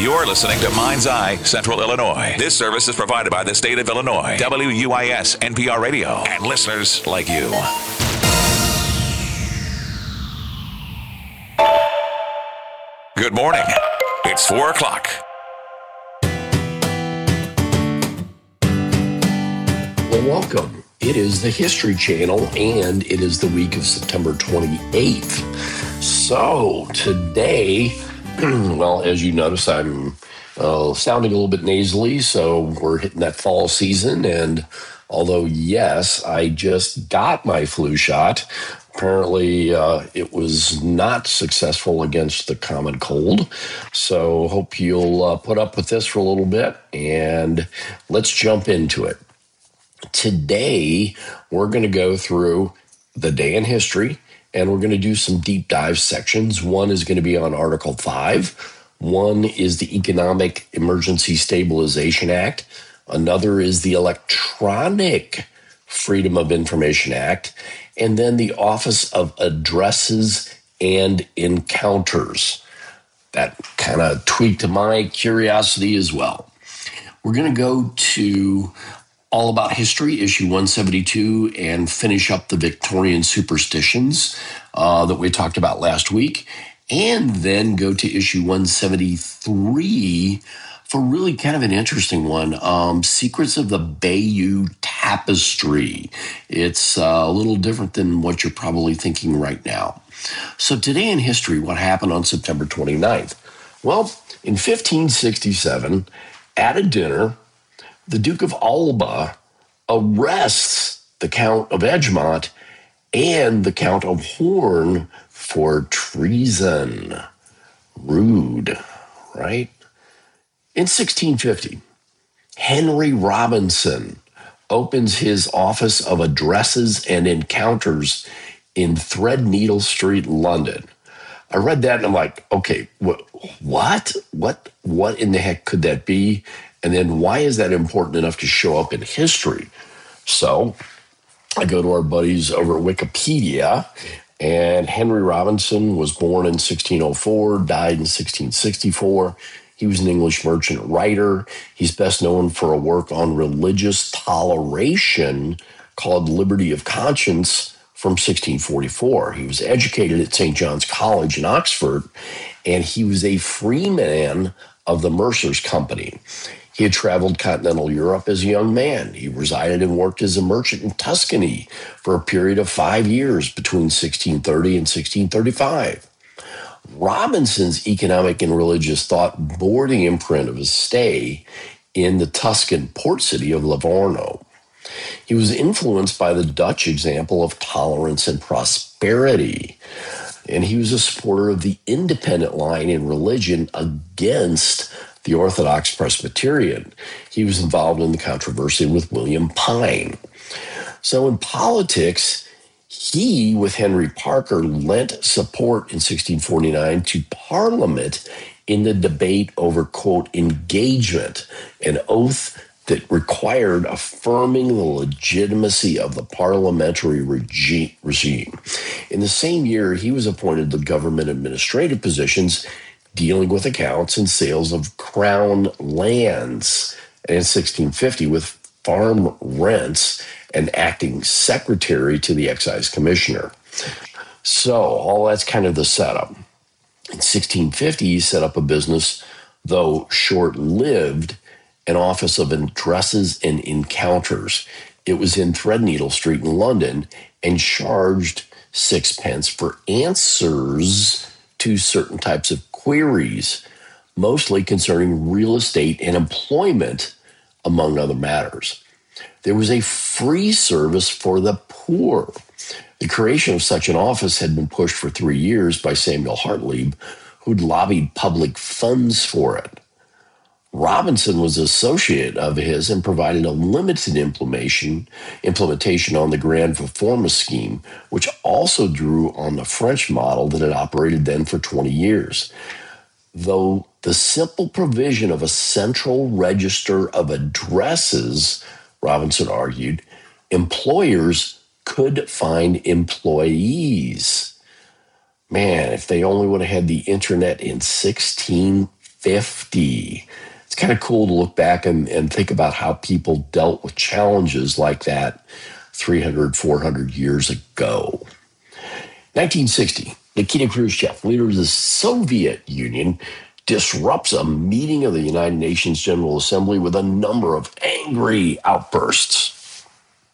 You're listening to Mind's Eye Central Illinois. This service is provided by the state of Illinois, WUIS NPR Radio, and listeners like you. Good morning. It's 4 o'clock. Well, welcome. It is the History Channel, and it is the week of September 28th. So today, well, as you notice, I'm sounding a little bit nasally, so we're hitting that fall season. And although, yes, I just got my flu shot, apparently it was not successful against the common cold. So hope you'll put up with this for a little bit, and let's jump into it. Today, we're going to go through the day in history, and we're going to do some deep dive sections. One is going to be on Article 5. One is the Economic Emergency Stabilization Act. Another is the Electronic Freedom of Information Act. And then the Office of Addresses and Encounters. That kind of tweaked my curiosity as well. We're going to go to All About History, issue 172, and finish up the Victorian superstitions that we talked about last week, and then go to issue 173 for really kind of an interesting one, Secrets of the Bayeux Tapestry. It's a little different than what you're probably thinking right now. So today in history, what happened on September 29th? Well, in 1567, at a dinner, the Duke of Alba arrests the Count of Egmont and the Count of Horn for treason. Rude, right? In 1650, Henry Robinson opens his Office of Addresses and Encounters in Threadneedle Street, London. I read that and I'm like, okay, what in the heck could that be? And then why is that important enough to show up in history? So I go to our buddies over at Wikipedia, and Henry Robinson was born in 1604, died in 1664. He was an English merchant writer. He's best known for a work on religious toleration called Liberty of Conscience from 1644. He was educated at St. John's College in Oxford, and he was a freeman of the Mercer's Company. He had traveled continental Europe as a young man. He resided and worked as a merchant in Tuscany for a period of 5 years between 1630 and 1635. Robinson's economic and religious thought bore the imprint of his stay in the Tuscan port city of Livorno. He was influenced by the Dutch example of tolerance and prosperity, and he was a supporter of the independent line in religion against the Orthodox Presbyterian. He was involved in the controversy with William Pine. So in politics, he, with Henry Parker, lent support in 1649 to Parliament in the debate over, quote, engagement, an oath that required affirming the legitimacy of the parliamentary regime. In the same year, he was appointed to government administrative positions dealing with accounts and sales of crown lands, and in 1650 with farm rents and acting secretary to the excise commissioner. So all that's kind of the setup. In 1650, he set up a business, though short-lived, an Office of Addresses and Encounters. It was in Threadneedle Street in London and charged 6 pence for answers to certain types of queries, mostly concerning real estate and employment, among other matters. There was a free service for the poor. The creation of such an office had been pushed for 3 years by Samuel Hartleb, who'd lobbied public funds for it. Robinson was an associate of his and provided a limited implementation on the Grand Reforma scheme, which also drew on the French model that had operated then for 20 years. Though the simple provision of a central register of addresses, Robinson argued, employers could find employees. Man, if they only would have had the internet in 1650. 1950. It's kind of cool to look back and think about how people dealt with challenges like that 300, 400 years ago. 1960, Nikita Khrushchev, leader of the Soviet Union, disrupts a meeting of the United Nations General Assembly with a number of angry outbursts.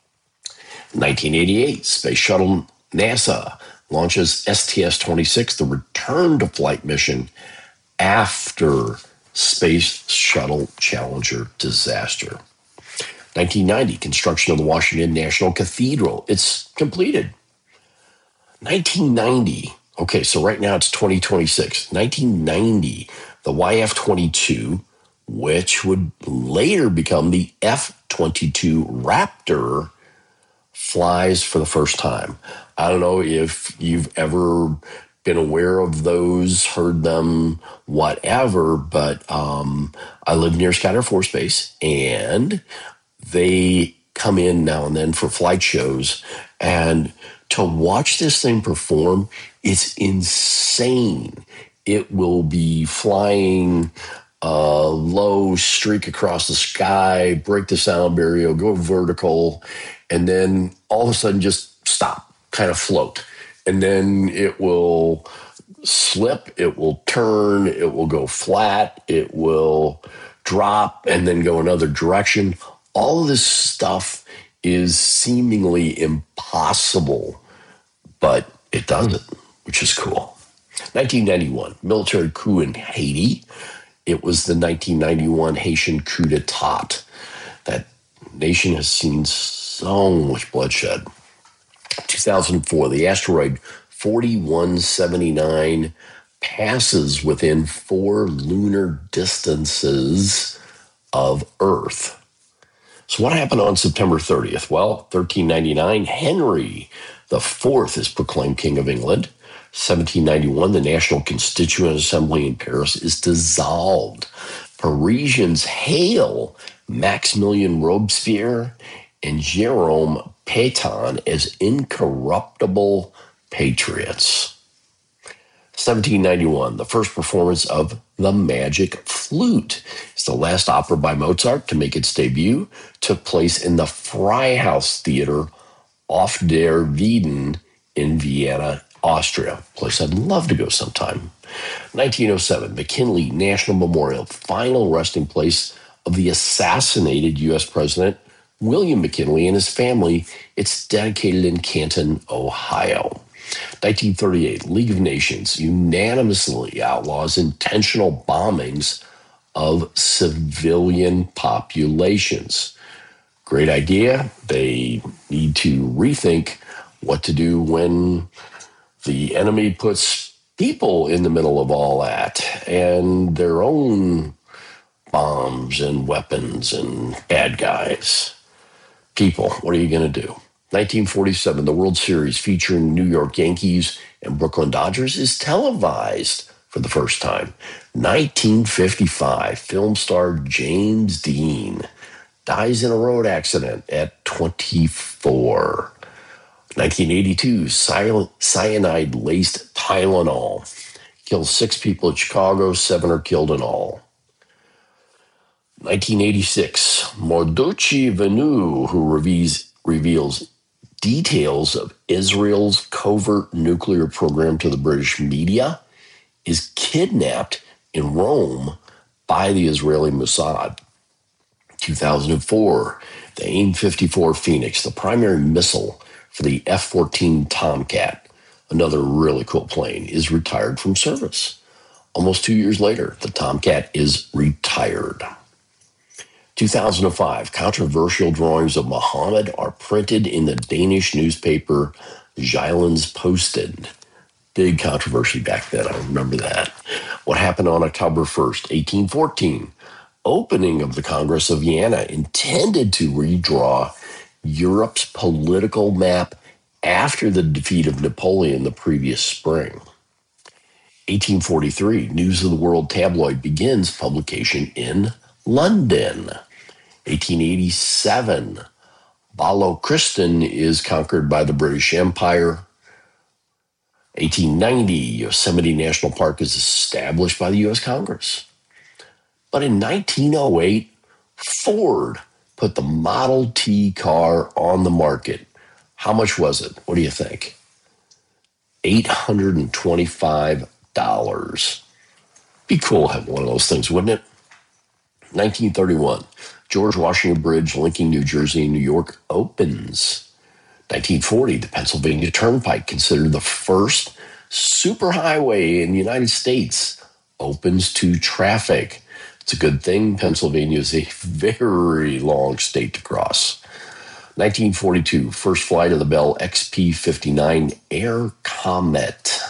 1988, Space Shuttle NASA launches STS-26, the return-to-flight mission after Space Shuttle Challenger disaster. 1990, construction of the Washington National Cathedral. It's completed. 1990, okay, so right now it's 2026. 1990, the YF-22, which would later become the F-22 Raptor, flies for the first time. I don't know if you've ever been aware of those, heard them, whatever, but I live near Scott Air Force Base, and they come in now and then for flight shows, and to watch this thing perform, it's insane. It will be flying low, streak across the sky, break the sound barrier, go vertical, and then all of a sudden just stop, kind of float. And then it will slip, it will turn, it will go flat, it will drop, and then go another direction. All of this stuff is seemingly impossible, but it does it, which is cool. 1991, military coup in Haiti. It was the 1991 Haitian coup d'etat. That nation has seen so much bloodshed. 2004, the asteroid 4179 passes within 4 lunar distances of Earth. So what happened on September 30th? Well, 1399, Henry IV is proclaimed King of England. 1791, the National Constituent Assembly in Paris is dissolved. Parisians hail Maximilien Robespierre and Jérôme Pétain as incorruptible patriots. 1791, the first performance of The Magic Flute. It's the last opera by Mozart to make its debut. Took place in the Freihaus Theater off der Wieden in Vienna, Austria. Place I'd love to go sometime. 1907, McKinley National Memorial, final resting place of the assassinated U.S. President William McKinley and his family. It's dedicated in Canton, Ohio. 1938, League of Nations unanimously outlaws intentional bombings of civilian populations. Great idea. They need to rethink what to do when the enemy puts people in the middle of all that and their own bombs and weapons and bad guys. People, what are you going to do? 1947, the World Series featuring New York Yankees and Brooklyn Dodgers is televised for the first time. 1955, film star James Dean dies in a road accident at 24. 1982, cyanide-laced Tylenol kills 6 people in Chicago, 7 are killed in all. 1986, Mordechai Vanunu, who reveals details of Israel's covert nuclear program to the British media, is kidnapped in Rome by the Israeli Mossad. 2004, the AIM-54 Phoenix, the primary missile for the F-14 Tomcat, another really cool plane, is retired from service. Almost 2 years later, the Tomcat is retired. 2005, controversial drawings of Muhammad are printed in the Danish newspaper Jyllands-Posten. Big controversy back then, I remember that. What happened on October 1st, 1814? Opening of the Congress of Vienna, intended to redraw Europe's political map after the defeat of Napoleon the previous spring. 1843, News of the World tabloid begins publication in London. 1887, Balochistan is conquered by the British Empire. 1890, Yosemite National Park is established by the U.S. Congress. But in 1908, Ford put the Model T car on the market. How much was it? What do you think? $825. Be cool to have one of those things, wouldn't it? 1931, George Washington Bridge linking New Jersey and New York opens. 1940, the Pennsylvania Turnpike, considered the first superhighway in the United States, opens to traffic. It's a good thing Pennsylvania is a very long state to cross. 1942, first flight of the Bell XP-59 Air Comet.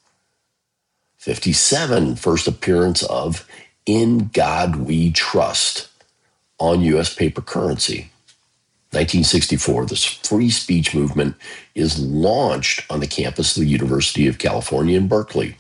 57, first appearance of In God We Trust on U.S. paper currency. 1964, the free speech movement is launched on the campus of the University of California in Berkeley.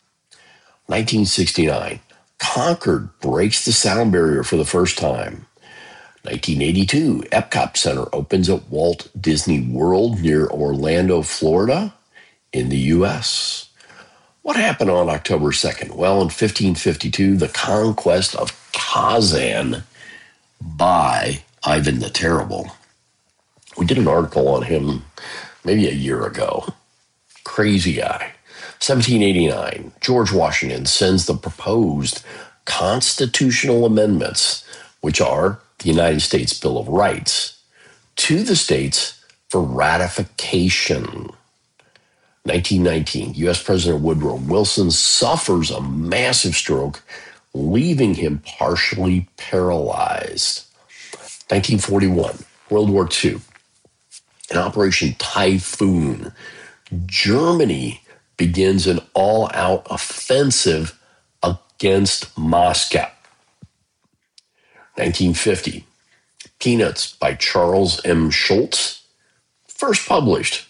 1969, Concord breaks the sound barrier for the first time. 1982, Epcot Center opens at Walt Disney World near Orlando, Florida, in the U.S. What happened on October 2nd? Well, in 1552, the conquest of Kazan by Ivan the Terrible. We did an article on him maybe a year ago. Crazy guy. 1789, George Washington sends the proposed constitutional amendments, which are the United States Bill of Rights, to the states for ratification. 1919, U.S. President Woodrow Wilson suffers a massive stroke, leaving him partially paralyzed. 1941, World War II. In Operation Typhoon, Germany begins an all-out offensive against Moscow. 1950, Peanuts by Charles M. Schulz, first published.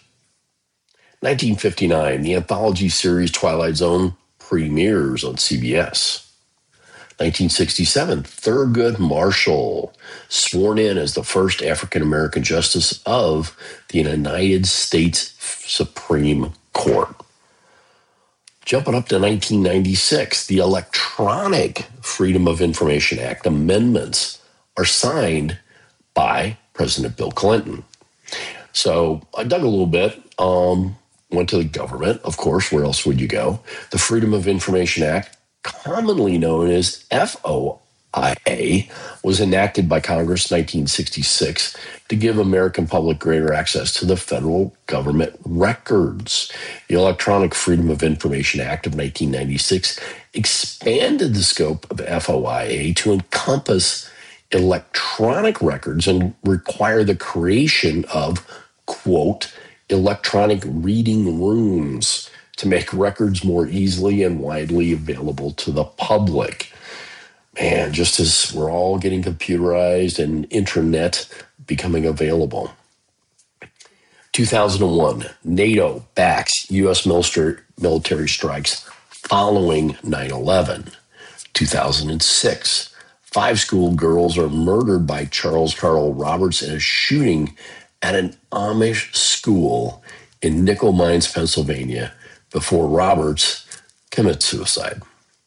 1959, the anthology series Twilight Zone premieres on CBS. 1967, Thurgood Marshall, sworn in as the first African-American justice of the United States Supreme Court. Jumping up to 1996, the Electronic Freedom of Information Act amendments are signed by President Bill Clinton. So I dug a little bit, went to the government, of course, where else would you go? The Freedom of Information Act, commonly known as FOIA, was enacted by Congress in 1966 to give American public greater access to the federal government records. The Electronic Freedom of Information Act of 1996 expanded the scope of FOIA to encompass electronic records and require the creation of, quote, electronic reading rooms to make records more easily and widely available to the public. Man, just as we're all getting computerized and internet becoming available. 2001, NATO backs U.S. military strikes following 9/11. 2006, 5 schoolgirls are murdered by Charles Carl Roberts in a shooting at an Amish school in Nickel Mines, Pennsylvania, before Roberts commits suicide.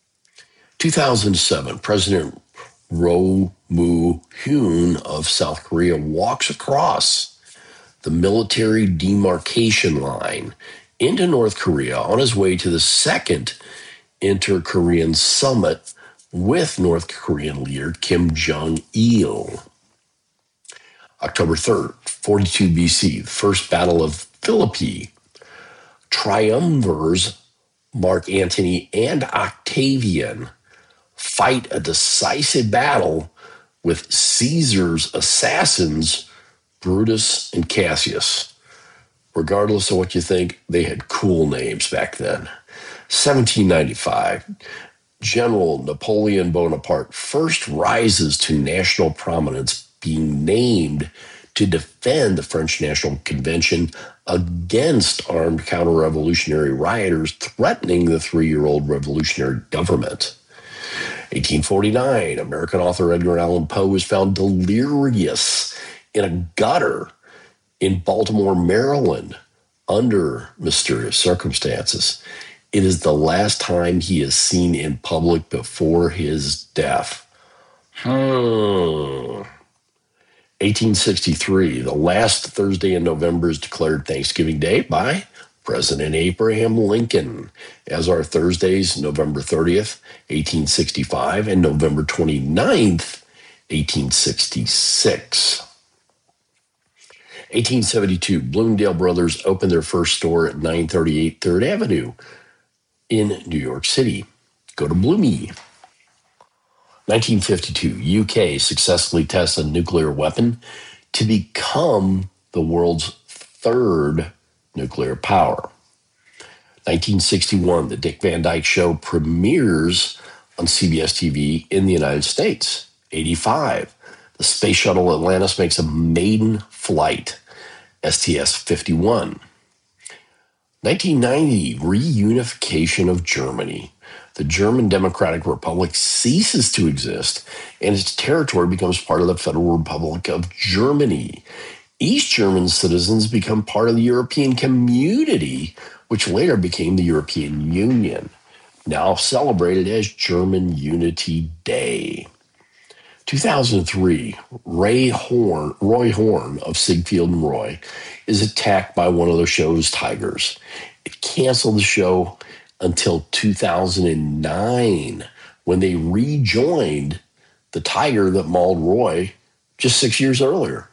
2007, President Roh Moo-hyun of South Korea walks across the military demarcation line into North Korea on his way to the second Inter-Korean summit with North Korean leader Kim Jong-il. October 3rd, 42 BC, the First Battle of Philippi. Triumvirs Mark Antony and Octavian fight a decisive battle with Caesar's assassins, Brutus and Cassius. Regardless of what you think, they had cool names back then. 1795, General Napoleon Bonaparte first rises to national prominence, being named to defend the French National Convention against armed counter-revolutionary rioters threatening the 3-year-old revolutionary government. 1849, American author Edgar Allan Poe is found delirious in a gutter in Baltimore, Maryland, under mysterious circumstances. It is the last time he is seen in public before his death. 1863, the last Thursday in November is declared Thanksgiving Day by President Abraham Lincoln, as are Thursdays, November 30th, 1865, and November 29th, 1866. 1872, Bloomingdale Brothers opened their first store at 938 3rd Avenue in New York City. Go to Bloomie. 1952, UK successfully tests a nuclear weapon to become the world's third nuclear power. 1961, the Dick Van Dyke Show premieres on CBS TV in the United States. 85, the Space Shuttle Atlantis makes a maiden flight, STS-51. 1990, reunification of Germany. The German Democratic Republic ceases to exist, and its territory becomes part of the Federal Republic of Germany. East German citizens become part of the European Community, which later became the European Union, now celebrated as German Unity Day. 2003, Roy Horn of Siegfried and Roy is attacked by one of the show's tigers. It canceled the show until 2009, when they rejoined the tiger that mauled Roy just 6 years earlier.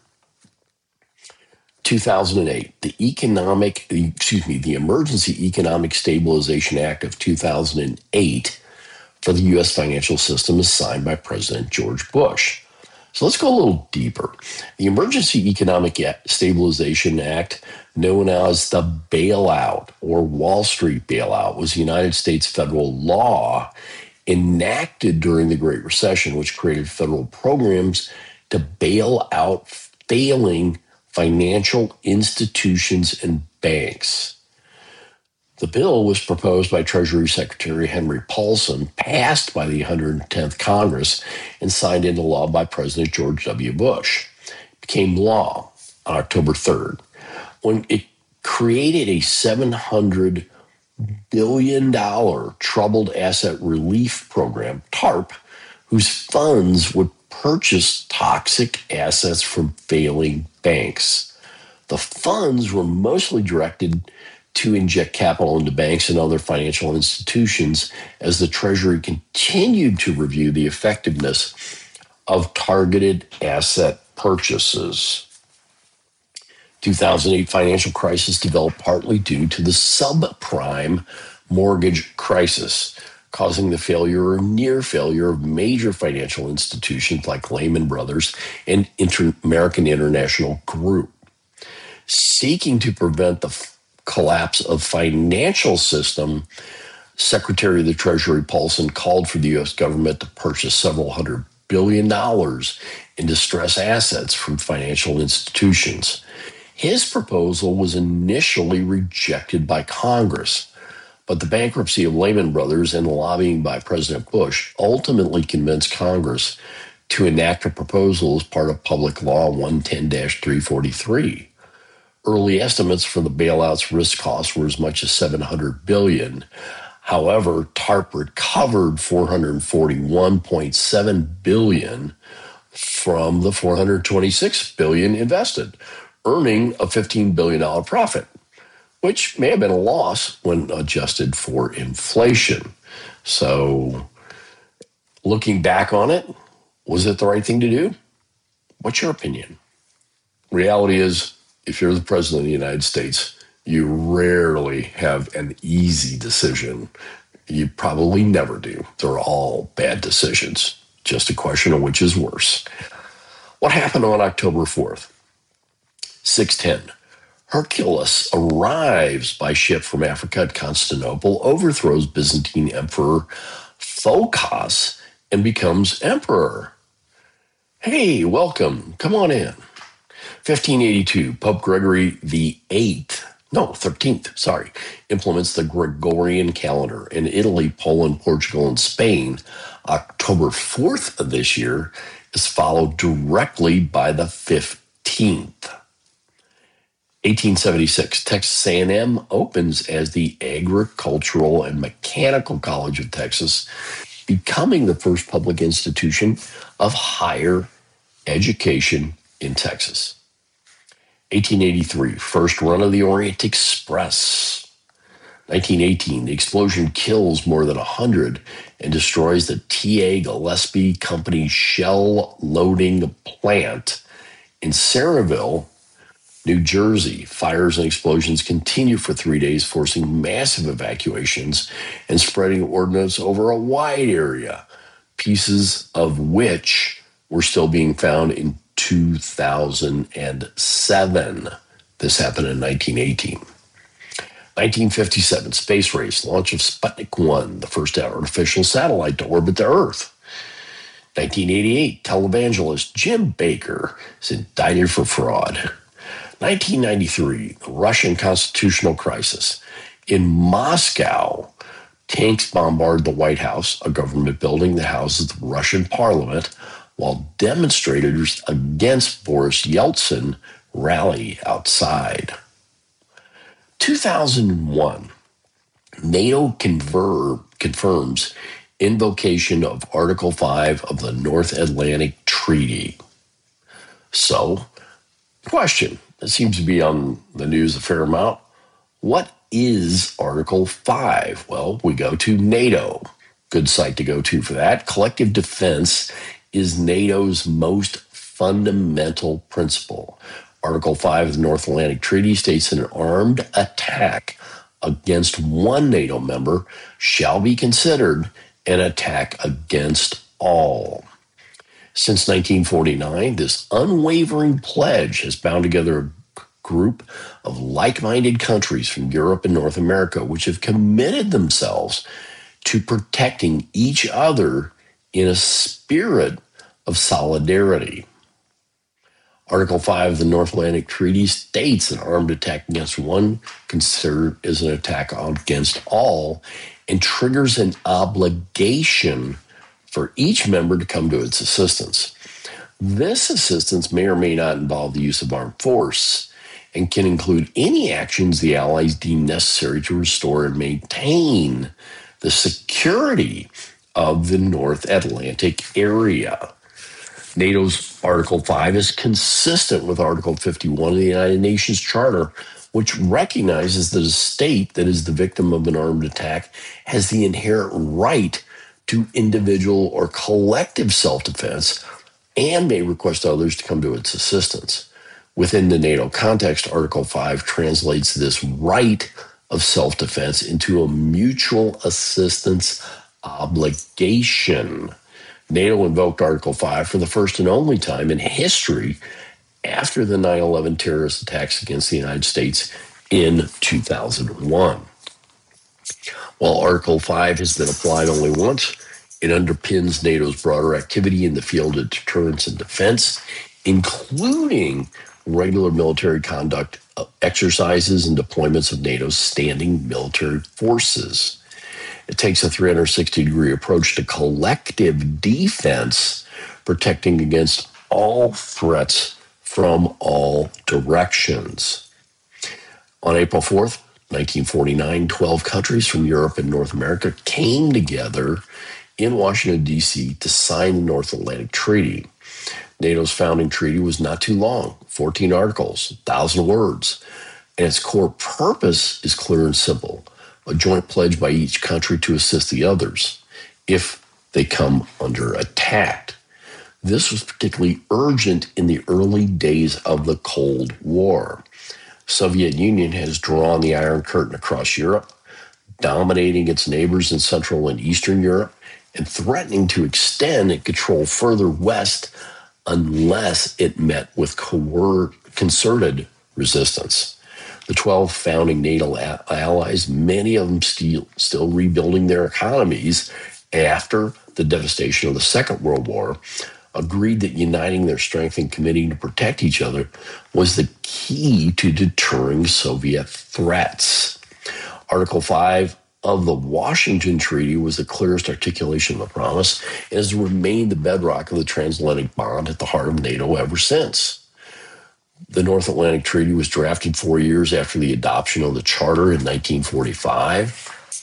2008, the Emergency Economic Stabilization Act of 2008 for the U.S. financial system is signed by President George Bush. So let's go a little deeper. The Emergency Economic Stabilization Act, known as the bailout or Wall Street bailout, was a United States federal law enacted during the Great Recession, which created federal programs to bail out failing financial institutions and banks. The bill was proposed by Treasury Secretary Henry Paulson, passed by the 110th Congress, and signed into law by President George W. Bush. It became law on October 3rd, when it created a $700 billion Troubled Asset Relief Program, TARP, whose funds would purchase toxic assets from failing banks. The funds were mostly directed to inject capital into banks and other financial institutions as the Treasury continued to review the effectiveness of targeted asset purchases. 2008 financial crisis developed partly due to the subprime mortgage crisis, causing the failure or near failure of major financial institutions like Lehman Brothers and American International Group. Seeking to prevent the collapse of financial system, Secretary of the Treasury Paulson called for the U.S. government to purchase several $100 billion in distressed assets from financial institutions. His proposal was initially rejected by Congress, but the bankruptcy of Lehman Brothers and lobbying by President Bush ultimately convinced Congress to enact a proposal as part of Public Law 110-343. Early estimates for the bailout's risk costs were as much as $700 billion. However, TARP recovered $441.7 billion from the $426 billion invested, earning a $15 billion profit, which may have been a loss when adjusted for inflation. So, looking back on it, was it the right thing to do? What's your opinion? Reality is, if you're the president of the United States, you rarely have an easy decision. You probably never do. They're all bad decisions. Just a question of which is worse. What happened on October 4th? 610. Hercules arrives by ship from Africa at Constantinople, overthrows Byzantine Emperor Phocas, and becomes emperor. Hey, welcome. Come on in. 1582, Pope Gregory XIII, implements the Gregorian calendar. In Italy, Poland, Portugal, and Spain, October 4th of this year is followed directly by the 15th. 1876, Texas A&M opens as the Agricultural and Mechanical College of Texas becoming the first public institution of higher education in Texas. 1883, first run of the Orient Express. 1918, the explosion kills more than 100 and destroys the T.A. Gillespie Company shell loading plant in Saraville, New Jersey. Fires and explosions continue for 3 days, forcing massive evacuations and spreading ordnance over a wide area, pieces of which were still being found in 2007. This happened in 1918. 1957, space race, launch of Sputnik 1, the first artificial satellite to orbit the Earth. 1988, televangelist Jim Baker is indicted for fraud. 1993, the Russian constitutional crisis. In Moscow, tanks bombard the White House, a government building that houses the Russian parliament, while demonstrators against Boris Yeltsin rally outside. 2001, NATO confirms invocation of Article 5 of the North Atlantic Treaty. So, question that seems to be on the news a fair amount. What is Article 5? Well, we go to NATO. Good site to go to for that. Collective defense is NATO's most fundamental principle. Article 5 of the North Atlantic Treaty states that an armed attack against one NATO member shall be considered an attack against all. Since 1949, this unwavering pledge has bound together a group of like-minded countries from Europe and North America, which have committed themselves to protecting each other in a spirit of solidarity. Article 5 of the North Atlantic Treaty states an armed attack against one considered as an attack against all and triggers an obligation for each member to come to its assistance. This assistance may or may not involve the use of armed force and can include any actions the Allies deem necessary to restore and maintain the security of the North Atlantic area. NATO's Article 5 is consistent with Article 51 of the United Nations Charter, which recognizes that a state that is the victim of an armed attack has the inherent right to individual or collective self-defense and may request others to come to its assistance. Within the NATO context, Article 5 translates this right of self-defense into a mutual assistance obligation. NATO invoked Article 5 for the first and only time in history after the 9/11 terrorist attacks against the United States in 2001. While Article 5 has been applied only once, it underpins NATO's broader activity in the field of deterrence and defense, including regular military conduct exercises and deployments of NATO's standing military forces. It takes a 360-degree approach to collective defense, protecting against all threats from all directions. On April 4th, 1949, 12 countries from Europe and North America came together in Washington, D.C. to sign the North Atlantic Treaty. NATO's founding treaty was not too long, 14 articles, 1,000 words, and its core purpose is clear and simple: a joint pledge by each country to assist the others if they come under attack. This was particularly urgent in the early days of the Cold War. Soviet Union has drawn the Iron Curtain across Europe, dominating its neighbors in Central and Eastern Europe, and threatening to extend and control further west unless it met with concerted resistance. The 12 founding NATO allies, many of them still rebuilding their economies after the devastation of the Second World War, agreed that uniting their strength and committing to protect each other was the key to deterring Soviet threats. Article 5 of the Washington Treaty was the clearest articulation of the promise and has remained the bedrock of the transatlantic bond at the heart of NATO ever since. The North Atlantic Treaty was drafted 4 years after the adoption of the Charter in 1945.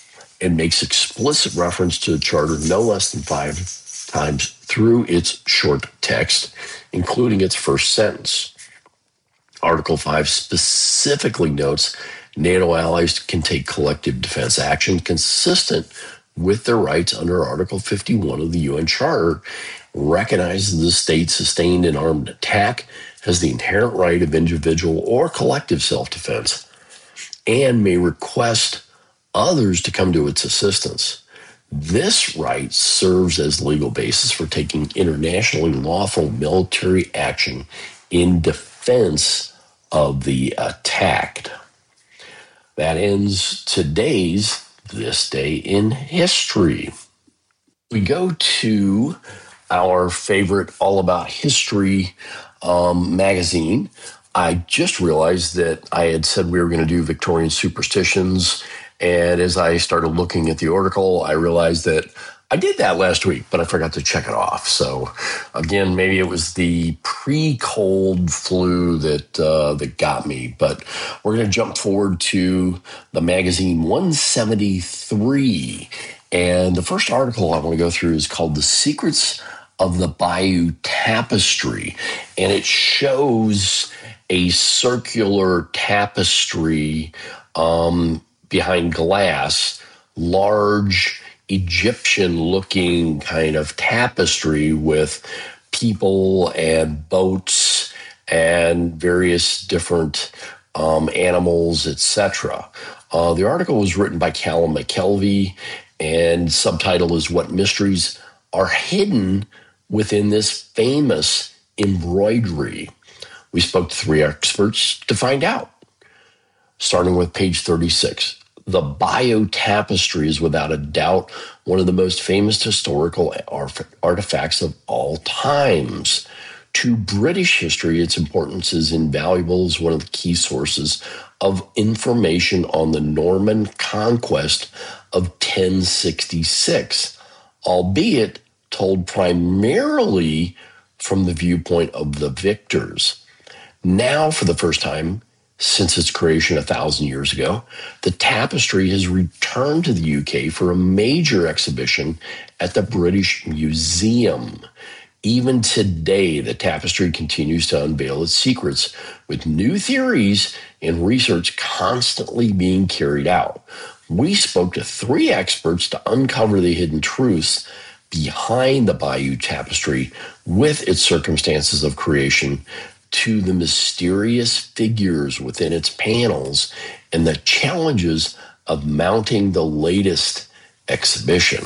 and makes explicit reference to the Charter no less than 5 times through its short text, including its first sentence. Article 5 specifically notes NATO allies can take collective defense action consistent with their rights under Article 51 of the UN Charter, recognizes the state sustained an armed attack has the inherent right of individual or collective self-defense and may request others to come to its assistance. This right serves as legal basis for taking internationally lawful military action in defense of the attacked. That ends today's This Day in History. We go to our favorite All About History magazine. I just realized that I had said we were going to do Victorian superstitions, and as I started looking at the article, I realized that I did that last week, but I forgot to check it off. So, again, maybe it was the pre-cold flu that got me. But we're going to jump forward to the magazine 173. And the first article I want to go through is called The Secrets of the Bayeux Tapestry. And it shows a circular tapestry behind glass, large Egyptian-looking kind of tapestry with people and boats and various different animals, etc. The article was written by Callum McKelvey, and subtitle is What Mysteries Are Hidden Within This Famous Embroidery. We spoke to 3 experts to find out. Starting with page 36. The Bayeux Tapestry is without a doubt one of the most famous historical artifacts of all times. To British history, its importance is invaluable as one of the key sources of information on the Norman conquest of 1066, albeit told primarily from the viewpoint of the victors. Now, for the first time, since its creation 1,000 years ago, the tapestry has returned to the UK for a major exhibition at the British Museum. Even today, the tapestry continues to unveil its secrets, with new theories and research constantly being carried out. We spoke to 3 experts to uncover the hidden truths behind the Bayeux Tapestry, with its circumstances of creation, to the mysterious figures within its panels and the challenges of mounting the latest exhibition.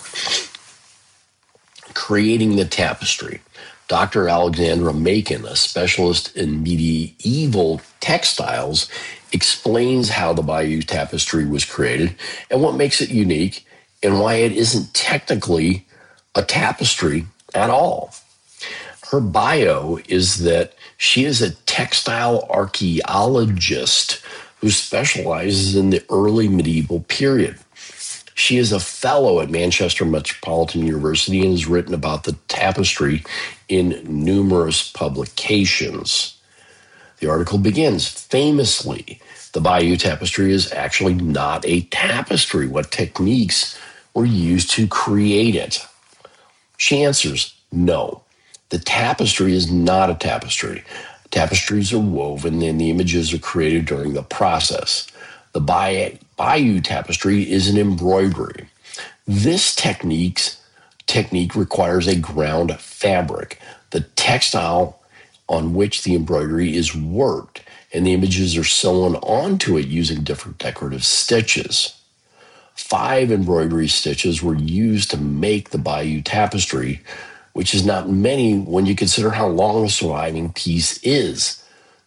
Creating the tapestry. Dr. Alexandra Macon, a specialist in medieval textiles, explains how the Bayeux Tapestry was created and what makes it unique and why it isn't technically a tapestry at all. Her bio is that she is a textile archaeologist who specializes in the early medieval period. She is a fellow at Manchester Metropolitan University and has written about the tapestry in numerous publications. The article begins, famously, the Bayeux Tapestry is actually not a tapestry. What techniques were used to create it? She answers, no. The tapestry is not a tapestry. Tapestries are woven and the images are created during the process. The Bayeux Tapestry is an embroidery. This technique requires a ground fabric, the textile on which the embroidery is worked, and the images are sewn onto it using different decorative stitches. 5 embroidery stitches were used to make the Bayeux Tapestry, which is not many when you consider how long the surviving piece is,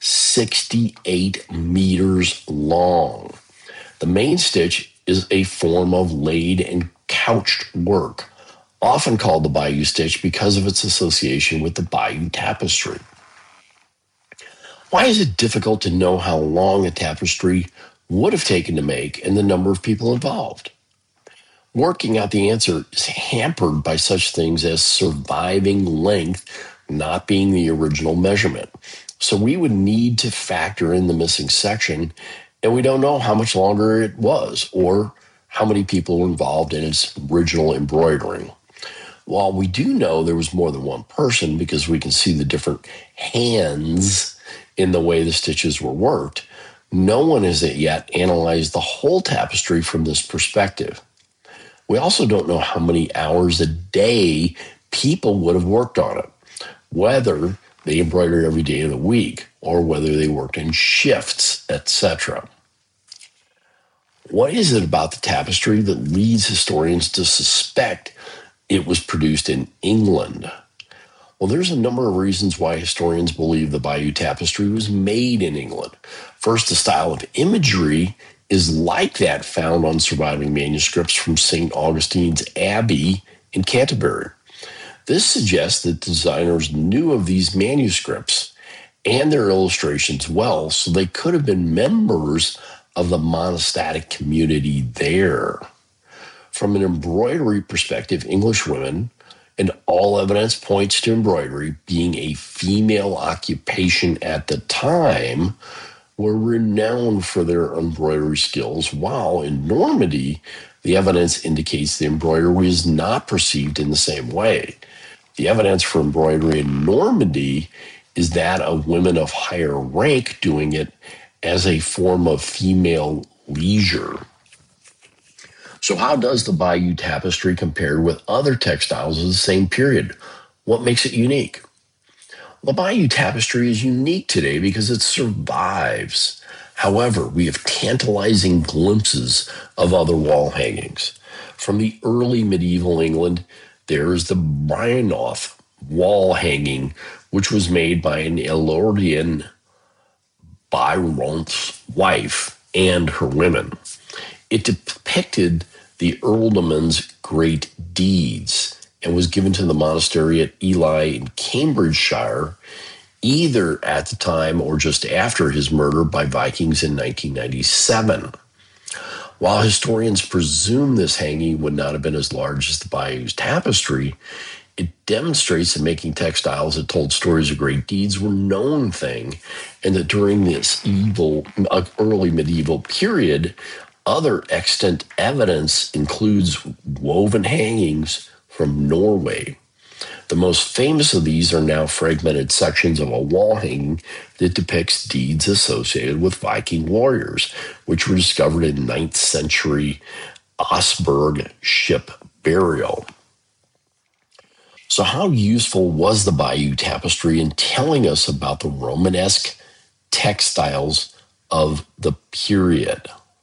68 meters long. The main stitch is a form of laid and couched work, often called the Bayeux stitch because of its association with the Bayeux Tapestry. Why is it difficult to know how long a tapestry would have taken to make and the number of people involved? Working out the answer is hampered by such things as surviving length not being the original measurement. So we would need to factor in the missing section, and we don't know how much longer it was or how many people were involved in its original embroidering. While we do know there was more than one person because we can see the different hands in the way the stitches were worked, no one has yet analyzed the whole tapestry from this perspective. We also don't know how many hours a day people would have worked on it, whether they embroidered every day of the week or whether they worked in shifts, etc. What is it about the tapestry that leads historians to suspect it was produced in England? Well, there's a number of reasons why historians believe the Bayeux Tapestry was made in England. First, the style of imagery is like that found on surviving manuscripts from St. Augustine's Abbey in Canterbury. This suggests that designers knew of these manuscripts and their illustrations well, so they could have been members of the monastic community there. From an embroidery perspective, English women, and all evidence points to embroidery being a female occupation at the time, were renowned for their embroidery skills, while in Normandy, the evidence indicates the embroidery was not perceived in the same way. The evidence for embroidery in Normandy is that of women of higher rank doing it as a form of female leisure. So how does the Bayeux Tapestry compare with other textiles of the same period? What makes it unique? The Bayeux Tapestry is unique today because it survives. However, we have tantalizing glimpses of other wall hangings. From the early medieval England, there is the Byrneoth wall hanging, which was made by an Eorledian Byrneoth's wife and her women. It depicted the earldoman's great deeds and was given to the monastery at Ely in Cambridgeshire, either at the time or just after his murder by Vikings in 1997. While historians presume this hanging would not have been as large as the Bayeux Tapestry, it demonstrates that making textiles that told stories of great deeds were a known thing, and that during this early medieval period, other extant evidence includes woven hangings from Norway. The most famous of these are now fragmented sections of a wall hanging that depicts deeds associated with Viking warriors, which were discovered in 9th century Osberg ship burial. So how useful was the Bayeux Tapestry in telling us about the Romanesque textiles of the period?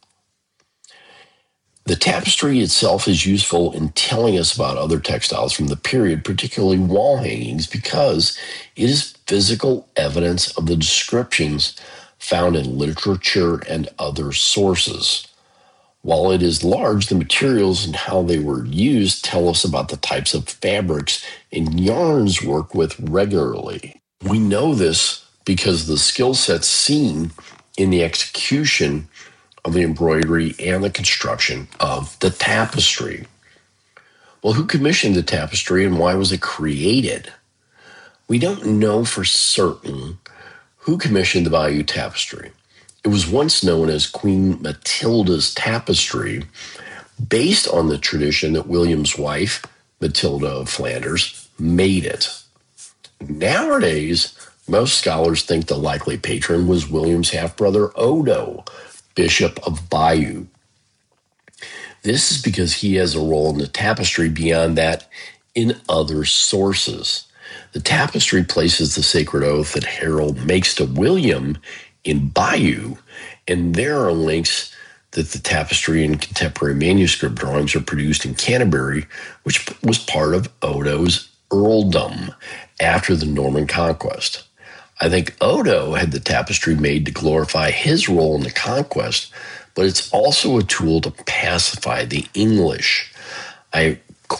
The tapestry itself is useful in telling us about other textiles from the period, particularly wall hangings, because it is physical evidence of the descriptions found in literature and other sources. While it is large, the materials and how they were used tell us about the types of fabrics and yarns worked with regularly. We know this because the skill sets seen in the execution of the embroidery and the construction of the tapestry. Well, who commissioned the tapestry and why was it created? We don't know for certain who commissioned the Bayeux Tapestry. It was once known as Queen Matilda's Tapestry, based on the tradition that William's wife, Matilda of Flanders, made it. Nowadays, most scholars think the likely patron was William's half-brother Odo, Bishop of Bayeux. This is because he has a role in the tapestry beyond that in other sources. The tapestry places the sacred oath that Harold makes to William in Bayeux, and there are links that the tapestry and contemporary manuscript drawings are produced in Canterbury, which was part of Odo's earldom after the Norman conquest. I think Odo had the tapestry made to glorify his role in the conquest, but it's also a tool to pacify the English. I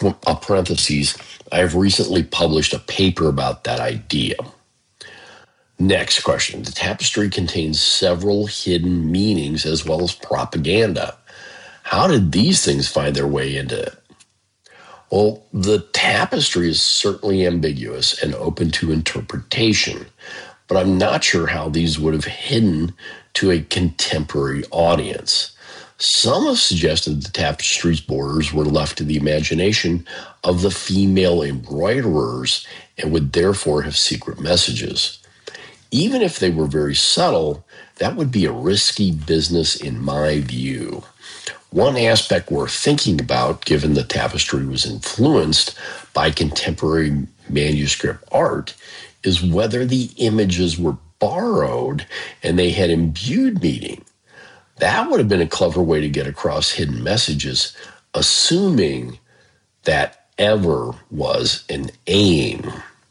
have recently published a paper about that idea. Next question. The tapestry contains several hidden meanings as well as propaganda. How did these things find their way into it? Well, the tapestry is certainly ambiguous and open to interpretation, but I'm not sure how these would have hidden to a contemporary audience. Some have suggested the tapestry's borders were left to the imagination of the female embroiderers and would therefore have secret messages. Even if they were very subtle, that would be a risky business in my view. One aspect worth thinking about, given the tapestry was influenced by contemporary manuscript art, is whether the images were borrowed and they had imbued meaning. That would have been a clever way to get across hidden messages, assuming that ever was an aim.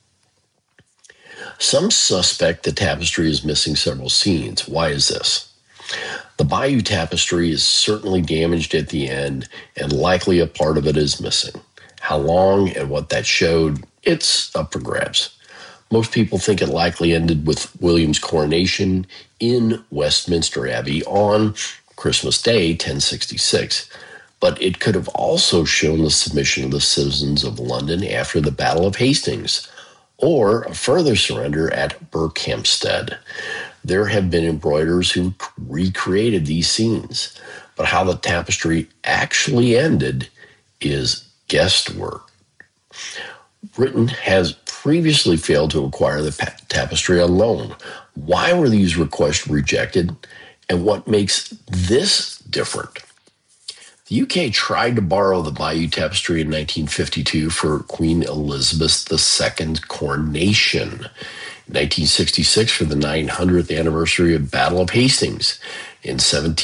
Some suspect the tapestry is missing several scenes. Why is this? The Bayeux Tapestry is certainly damaged at the end, and likely a part of it is missing. How long and what that showed, it's up for grabs. Most people think it likely ended with William's coronation in Westminster Abbey on Christmas Day, 1066. But it could have also shown the submission of the citizens of London after the Battle of Hastings, or a further surrender at Berkhamsted. There have been embroiderers who recreated these scenes, but how the tapestry actually ended is guesswork. Britain has previously failed to acquire the tapestry on loan. Why were these requests rejected, and what makes this different? The UK tried to borrow the Bayeux Tapestry in 1952 for Queen Elizabeth II's coronation, in 1966 for the 900th anniversary of Battle of Hastings, in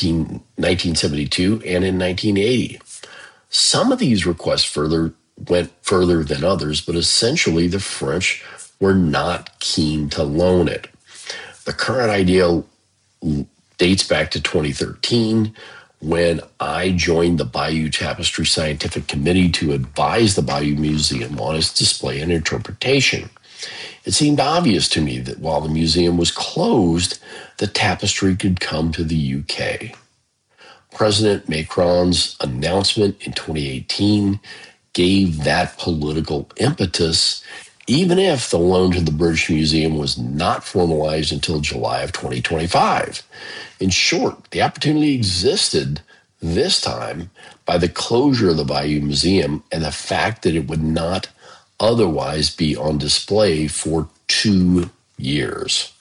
1972, and in 1980. Some of these requests went further than others, but essentially the French were not keen to loan it. The current idea dates back to 2013, when I joined the Bayeux Tapestry Scientific Committee to advise the Bayeux Museum on its display and interpretation. It seemed obvious to me that while the museum was closed, the tapestry could come to the UK. President Macron's announcement in 2018 gave that political impetus, even if the loan to the British Museum was not formalized until July of 2025. In short, the opportunity existed this time by the closure of the Bayeux Museum and the fact that it would not otherwise be on display for 2 years.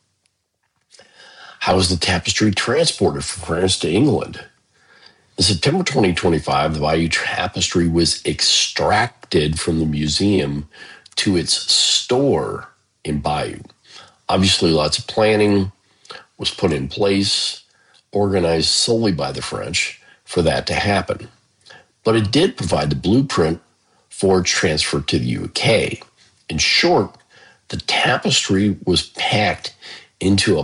How was the tapestry transported from France to England? In September 2025, the Bayeux Tapestry was extracted from the museum to its store in Bayeux. Obviously, lots of planning was put in place, organized solely by the French, for that to happen. But it did provide the blueprint for transfer to the UK. In short, the tapestry was packed into a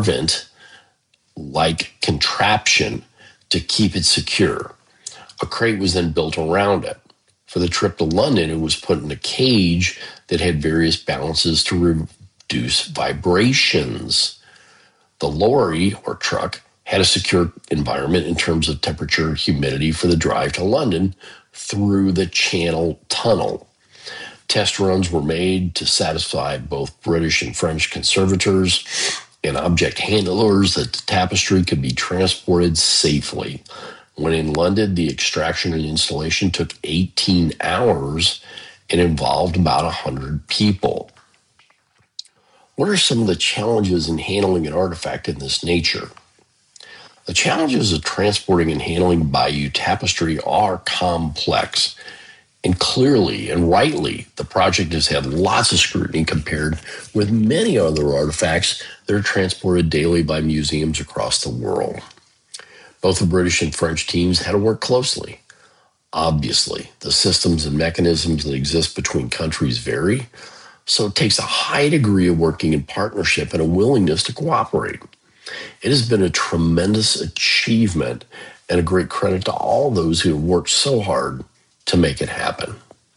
parvent-like contraption to keep it secure. A crate was then built around it. For the trip to London, it was put in a cage that had various balances to reduce vibrations. The lorry or truck had a secure environment in terms of temperature and humidity for the drive to London through the Channel Tunnel. Test runs were made to satisfy both British and French conservators and object handlers that the tapestry could be transported safely. When in London, the extraction and installation took 18 hours and involved about 100 people. What are some of the challenges in handling an artifact in this nature? The challenges of transporting and handling Bayeux Tapestry are complex. And clearly and rightly, the project has had lots of scrutiny compared with many other artifacts that are transported daily by museums across the world. Both the British and French teams had to work closely. Obviously, the systems and mechanisms that exist between countries vary, so it takes a high degree of working in partnership and a willingness to cooperate. It has been a tremendous achievement and a great credit to all those who have worked so hard to make it happen.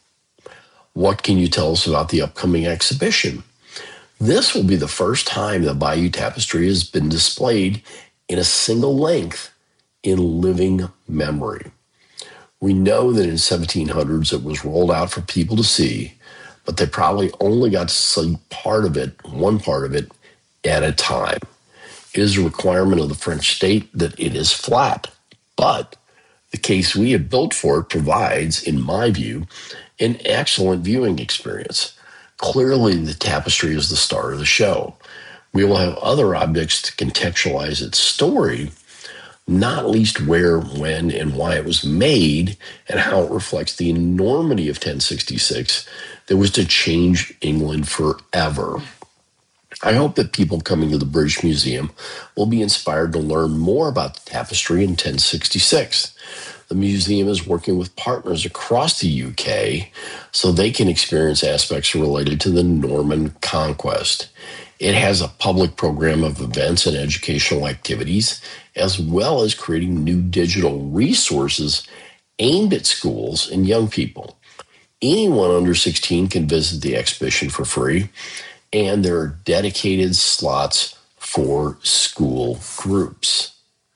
What can you tell us about the upcoming exhibition? This will be the first time the Bayeux Tapestry has been displayed in a single length in living memory. We know that in 1700s it was rolled out for people to see, but they probably only got to see one part of it at a time. It is a requirement of the French state that it is flat, But the case we have built for it provides, in my view, an excellent viewing experience. Clearly, the tapestry is the star of the show. We will have other objects to contextualize its story, not least where, when, and why it was made, and how it reflects the enormity of 1066 that was to change England forever. I hope that people coming to the British Museum will be inspired to learn more about the tapestry in 1066. The museum is working with partners across the UK so they can experience aspects related to the Norman conquest. It has a public program of events and educational activities, as well as creating new digital resources aimed at schools and young people. Anyone under 16 can visit the exhibition for free, and there are dedicated slots for school groups.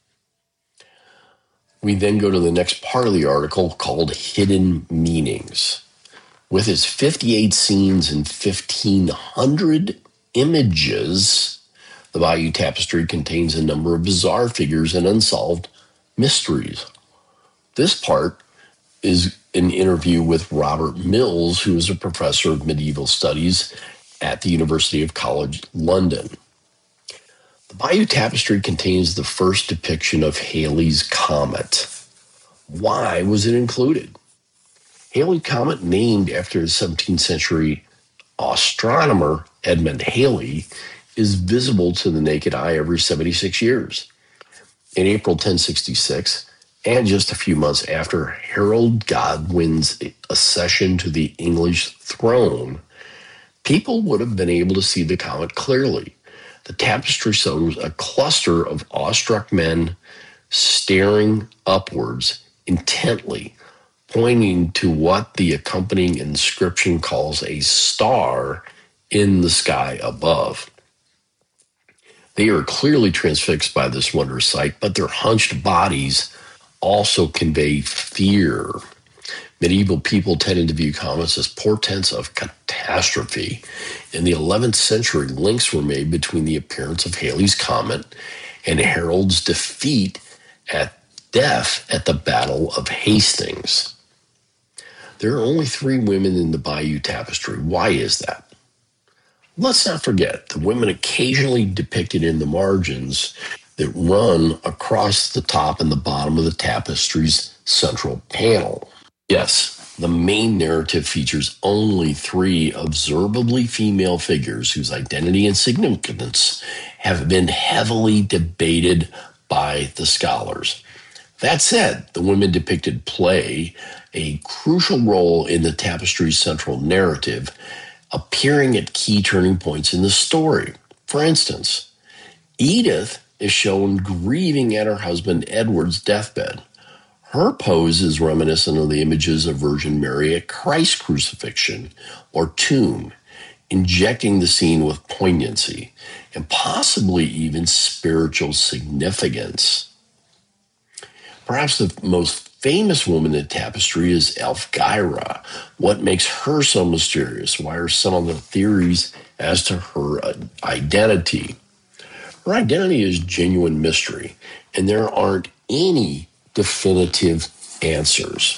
We then go to the next part of the article called Hidden Meanings. With its 58 scenes and 1,500 images, the Bayeux Tapestry contains a number of bizarre figures and unsolved mysteries. This part is an interview with Robert Mills, who is a professor of medieval studies at the University of College London. The Bayeux Tapestry contains the first depiction of Halley's Comet. Why was it included? Halley Comet, named after the 17th century astronomer Edmund Halley, is visible to the naked eye every 76 years. In April 1066, and just a few months after Harold Godwin's accession to the English throne, people would have been able to see the comet clearly. The tapestry shows a cluster of awestruck men staring upwards intently, pointing to what the accompanying inscription calls a star in the sky above. They are clearly transfixed by this wondrous sight, but their hunched bodies also convey fear. Medieval people tended to view comets as portents of catastrophe. In the 11th century, links were made between the appearance of Halley's Comet and Harold's death at the Battle of Hastings. There are only 3 women in the Bayeux Tapestry. Why is that? Let's not forget the women occasionally depicted in the margins that run across the top and the bottom of the tapestry's central panel. Yes, the main narrative features only 3 observably female figures whose identity and significance have been heavily debated by the scholars. That said, the women depicted play a crucial role in the tapestry's central narrative, appearing at key turning points in the story. For instance, Edith is shown grieving at her husband Edward's deathbed. Her pose is reminiscent of the images of Virgin Mary at Christ's crucifixion or tomb, injecting the scene with poignancy and possibly even spiritual significance. Perhaps the most famous woman in tapestry is Elfgyra. What makes her so mysterious? Why are some of the theories as to her identity? Her identity is genuine mystery, and there aren't any definitive answers.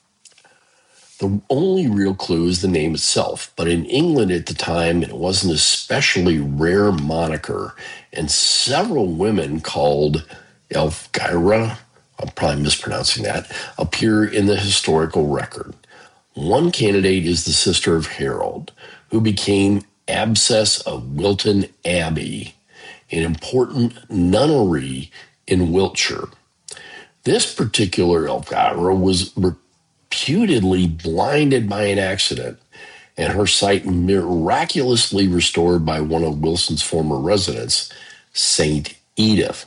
The only real clue is the name itself, but in England at the time, it was an especially rare moniker, and several women called Elfgyra, I'm probably mispronouncing that, appear in the historical record. One candidate is the sister of Harold, who became abbess of Wilton Abbey, an important nunnery in Wiltshire. This particular Elfgyra was reputedly blinded by an accident, and her sight miraculously restored by one of Wilson's former residents, Saint Edith.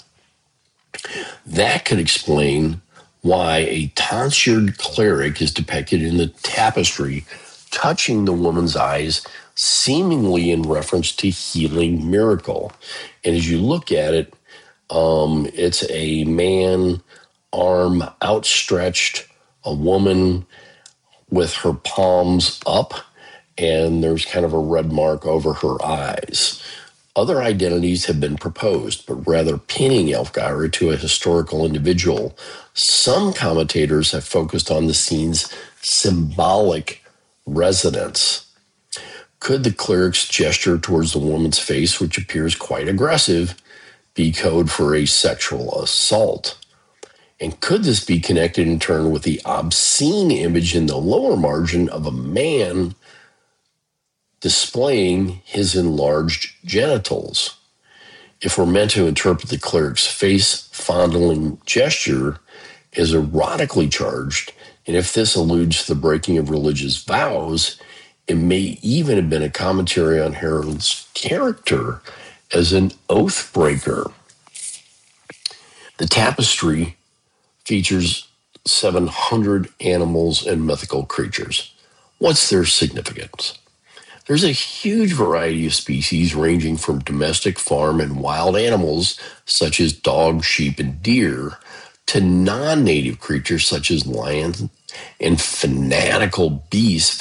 That could explain why a tonsured cleric is depicted in the tapestry, touching the woman's eyes, seemingly in reference to healing miracle. And as you look at it, it's a man, arm outstretched, a woman with her palms up, and there's kind of a red mark over her eyes. Other identities have been proposed, but rather pinning Elfgeier to a historical individual, some commentators have focused on the scene's symbolic resonance. Could the cleric's gesture towards the woman's face, which appears quite aggressive, be code for a sexual assault? And could this be connected in turn with the obscene image in the lower margin of a man displaying his enlarged genitals? If we're meant to interpret the cleric's face-fondling gesture as erotically charged, and if this alludes to the breaking of religious vows, it may even have been a commentary on Harold's character as an oath breaker. The tapestry features 700 animals and mythical creatures. What's their significance? There's a huge variety of species ranging from domestic, farm, and wild animals such as dogs, sheep, and deer to non-native creatures such as lions and fantastical beasts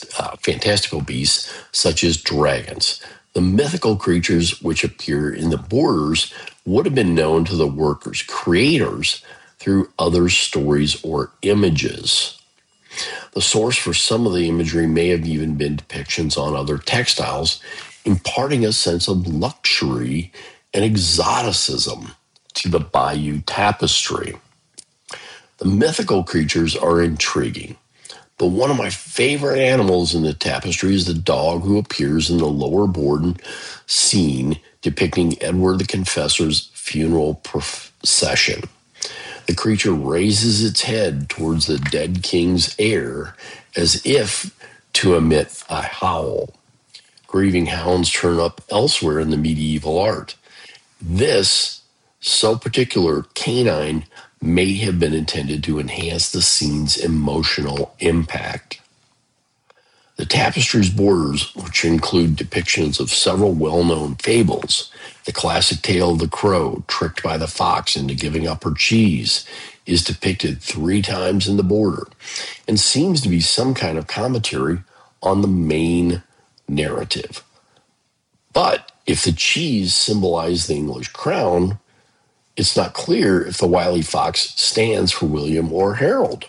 such as dragons. The mythical creatures which appear in the borders would have been known to the workers' creators through other stories or images. The source for some of the imagery may have even been depictions on other textiles, imparting a sense of luxury and exoticism to the Bayeux tapestry. The mythical creatures are intriguing, but one of my favorite animals in the tapestry is the dog who appears in the lower Borden scene depicting Edward the Confessor's funeral procession. The creature raises its head towards the dead king's heir as if to emit a howl. Grieving hounds turn up elsewhere in the medieval art. This so particular canine may have been intended to enhance the scene's emotional impact. The tapestry's borders, which include depictions of several well-known fables, the classic tale of the crow tricked by the fox into giving up her cheese, is depicted 3 times in the border and seems to be some kind of commentary on the main narrative. But if the cheese symbolized the English crown, it's not clear if the wily fox stands for William or Harold.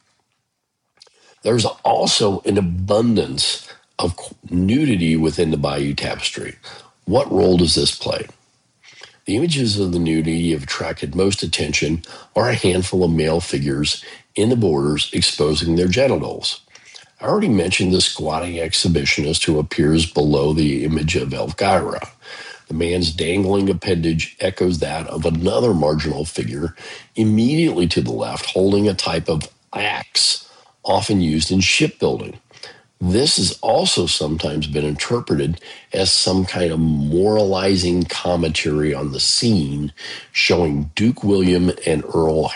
There's also an abundance of nudity within the Bayeux tapestry. What role does this play? The images of the nudity have attracted most attention are a handful of male figures in the borders exposing their genitals. I already mentioned the squatting exhibitionist who appears below the image of Elfgeier. The man's dangling appendage echoes that of another marginal figure immediately to the left holding a type of axe often used in shipbuilding. This has also sometimes been interpreted as some kind of moralizing commentary on the scene, showing Duke William and Earl